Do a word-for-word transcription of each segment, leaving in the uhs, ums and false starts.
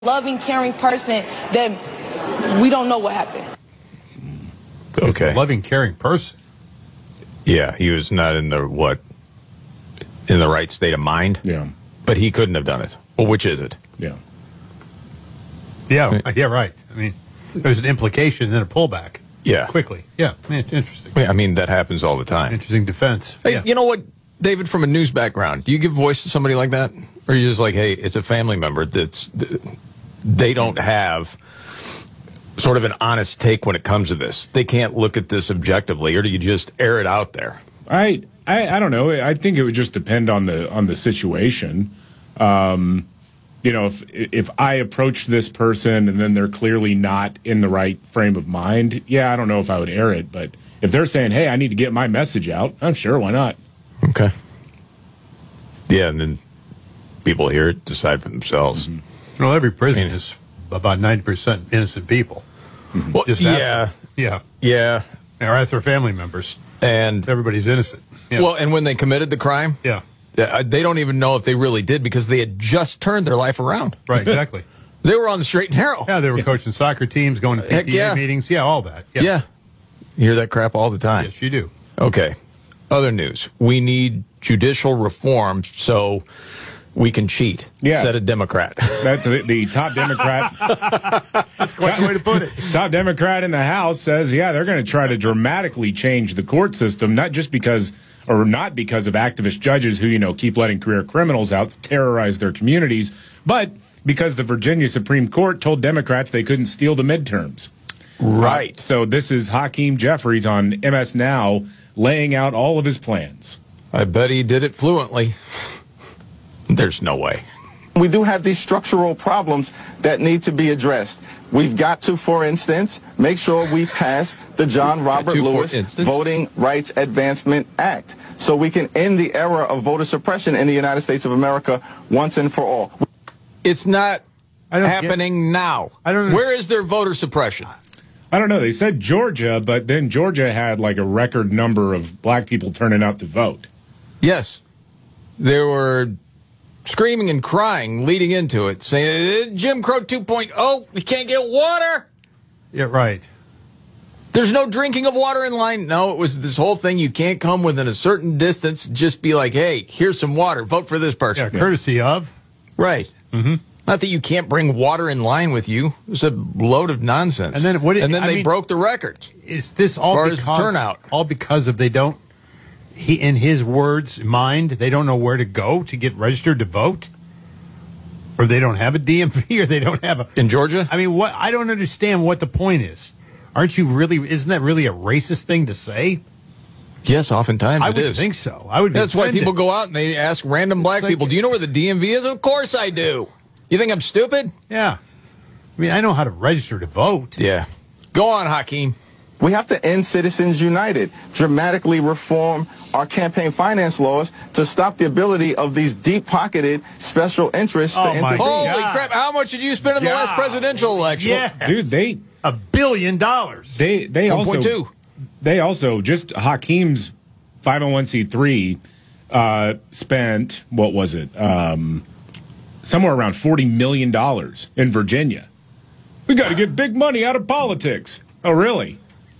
Loving, caring person that we don't know what happened. Okay. Loving, caring person. Yeah, he was not in the, what, in the right state of mind? Yeah. But he couldn't have done it. Well, which is it? Yeah. Yeah, yeah, right. I mean, there's an implication and then a pullback. Yeah. Quickly. Yeah, I mean, it's interesting. Yeah, I mean, that happens all the time. Interesting defense. Hey, yeah. you know what, David, from a news background, do you give voice to somebody like that? Or are you just like, hey, it's a family member that's, they don't have sort of an honest take when it comes to this. They can't look at this objectively, or do you just air it out there? I, I, I don't know. I think it would just depend on the on the situation. Um, you know, if if I approached this person and then they're clearly not in the right frame of mind, yeah, I don't know if I would air it. But if they're saying, hey, I need to get my message out, I'm sure, why not? Okay. Yeah, and then people hear it, decide for themselves. Mm-hmm. Well, every prison I mean, is about ninety percent innocent people. Mm-hmm. Well, just yeah. Yeah. Yeah. Or as their family members. And everybody's innocent. Yeah. Well, and when they committed the crime, yeah, they don't even know if they really did because they had just turned their life around. Right, exactly. They were on the straight and narrow. Yeah, they were yeah. coaching soccer teams, going to P T A Heck yeah. meetings. Yeah, all that. Yeah. yeah. You hear that crap all the time. Yes, you do. Okay. Other news. We need judicial reform so we can cheat. Yes. Said a Democrat. That's the, the top Democrat. That's quite the way to put it. Top Democrat in the House says, yeah, they're going to try to dramatically change the court system, not just because, or not because of activist judges who, you know, keep letting career criminals out to terrorize their communities, but because the Virginia Supreme Court told Democrats they couldn't steal the midterms. Right. Uh, so this is Hakeem Jeffries on M S Now laying out all of his plans. I bet he did it fluently. There's no way. We do have these structural problems that need to be addressed. We've got to, for instance, make sure we pass the John Robert to, Lewis Voting Rights Advancement Act so we can end the era of voter suppression in the United States of America once and for all. It's not happening get, now. I don't know. Where is their voter suppression? I don't know. They said Georgia, but then Georgia had like a record number of black people turning out to vote. Yes. There were screaming and crying leading into it, saying, Jim Crow two point oh, we can't get water. Yeah, right. There's no drinking of water in line. No, it was this whole thing. You can't come within a certain distance. Just be like, hey, here's some water. Vote for this person. Yeah, courtesy of. Right. Mm-hmm. Not that you can't bring water in line with you. It's a load of nonsense. And then, what it, and then I they mean, broke the record. Is this all as because, far as turnout? All because of they don't, he in his words, mind, they don't know where to go to get registered to vote? Or they don't have a D M V, or they don't have a... In Georgia? I mean, what? I don't understand what the point is. Aren't you really... Isn't that really a racist thing to say? Yes, oftentimes I it would is. think so. I would. Be That's offended. why people go out and they ask random black like, people, do you know where the D M V is? Of course I do. You think I'm stupid? Yeah. I mean, I know how to register to vote. Yeah. Go on, Hakeem. We have to end Citizens United, dramatically reform our campaign finance laws to stop the ability of these deep-pocketed special interests Oh, to my intervene. Holy God. crap, how much did you spend in the Yeah. last presidential election? Yeah. Dude, they A billion dollars. they they also one point two. they also just Hakeem's five oh one c three uh, spent what was it? Um, somewhere around forty million dollars in Virginia. We got to get big money out of politics. Oh, really?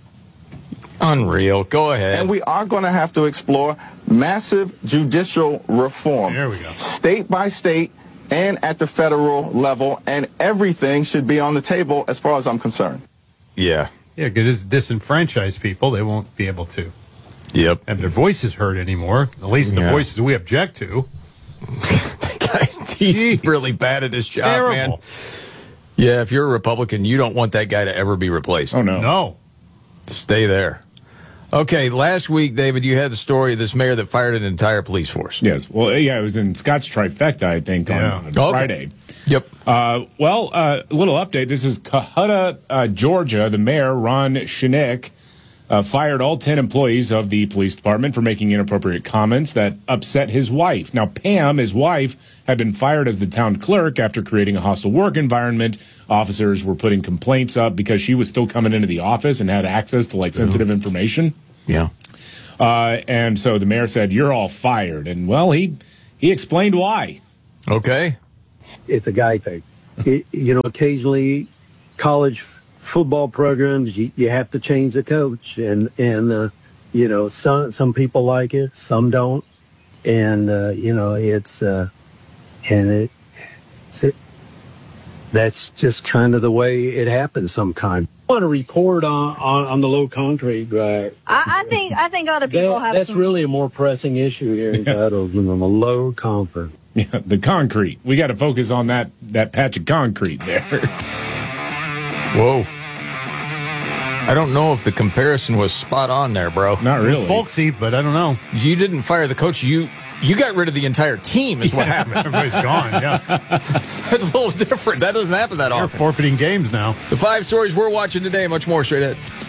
Unreal. Go ahead. And we are going to have to explore massive judicial reform. There we go. State by state and at the federal level, and everything should be on the table as far as I'm concerned. Yeah. Yeah, because disenfranchised people, they won't be able to Yep. have their voices heard anymore, at least the Yeah. voices we object to. Guys, he's Jeez. really bad at his job, Terrible. man. Yeah, if you're a Republican, you don't want that guy to ever be replaced. Oh, no. No. Stay there. Okay, last week, David, you had the story of this mayor that fired an entire police force. Yes. Well, yeah, it was in Scott's Trifecta, I think, on, Yeah. on Okay. Friday. Yep. Uh, well, uh, a little update. This is Cohutta, uh, Georgia. The mayor, Ron Shinick, uh, fired all ten employees of the police department for making inappropriate comments that upset his wife. Now, Pam, his wife, had been fired as the town clerk after creating a hostile work environment. Officers were putting complaints up because she was still coming into the office and had access to, like, sensitive information. Yeah. Uh, and so the mayor said, "You're all fired." And, well, he he explained why. Okay. It's a guy thing. it, you know, occasionally college f- football programs, you, you have to change the coach, and and uh, you know, some some people like it, some don't, and uh, you know, it's uh, and it, it's it that's just kind of the way it happens sometimes. I want to report on, on, on the low concrete drive. I, I think I think other people That, have that's some. really a more pressing issue here in Title than on the low concrete. Yeah, the concrete. We got to focus on that that patch of concrete there. Whoa. I don't know if the comparison was spot on there, bro. Not It was really. folksy, but I don't know. You didn't fire the coach. You you got rid of the entire team is what happened. Everybody's gone. Yeah, That's a little different. That doesn't happen that they're often. forfeiting games now. The five stories we're watching today, much more straight ahead.